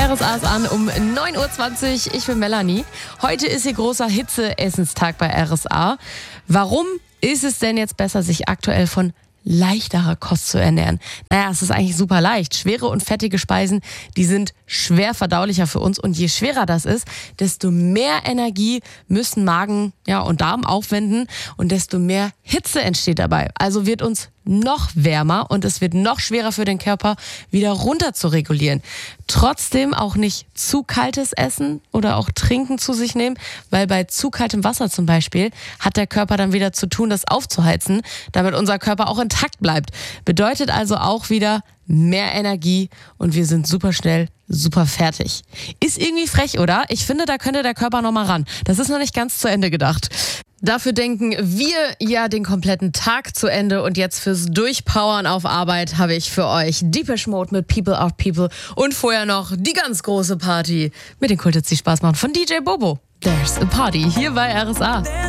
RSA ist an um 9.20 Uhr. Ich bin Melanie. Heute ist hier großer Hitze-Essenstag bei RSA. Warum ist es denn jetzt besser, sich aktuell von leichterer Kost zu ernähren? Naja, es ist eigentlich super leicht. Schwere und fettige Speisen, die sind schwer verdaulicher für uns. Und je schwerer das ist, desto mehr Energie müssen Magen und Darm aufwenden und desto mehr Hitze entsteht dabei. Also wird uns noch wärmer und es wird noch schwerer für den Körper, wieder runter zu regulieren. Trotzdem auch nicht zu kaltes Essen oder auch Trinken zu sich nehmen, weil bei zu kaltem Wasser zum Beispiel hat der Körper dann wieder zu tun, das aufzuheizen, damit unser Körper auch intakt bleibt. Bedeutet also auch wieder mehr Energie und wir sind super schnell, super fertig. Ist irgendwie frech, oder? Ich finde, da könnte der Körper noch mal ran. Das ist noch nicht ganz zu Ende gedacht. Dafür denken wir ja den kompletten Tag zu Ende und jetzt fürs Durchpowern auf Arbeit habe ich für euch Depeche Mode mit People of People und vorher noch die ganz große Party mit den Kult, die Spaß machen von DJ Bobo. There's a Party hier bei RSA.